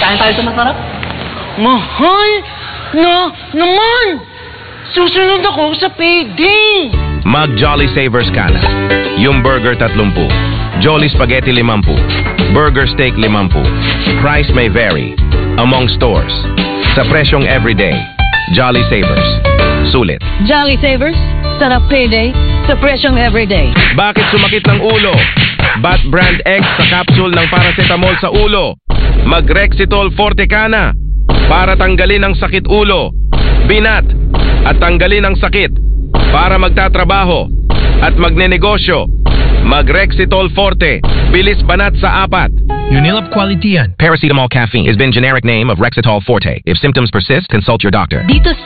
Kain tayo sa masarap. Mahal na naman! Susunod ako sa payday! Mag Jolly Savers ka na. Yung burger 30, Jolly Spaghetti 50, Burger Steak 50. Price may vary among stores. Sa presyong everyday, Jolly Savers. Sulit. Jolly Savers, sarap payday, sa presyong everyday. Bakit sumakit ng ulo? Bat Brand X sa capsule ng paracetamol sa ulo. Mag Rexitol Forte ka na para tanggalin ang sakit ulo, binat at tanggalin ang sakit para magtatrabaho at magnenegosyo. Mag Rexitol Forte, bilis banat sa 4. Unilab quality yan. Paracetamol caffeine has been generic name of Rexitol Forte. If symptoms persist, consult your doctor. Dito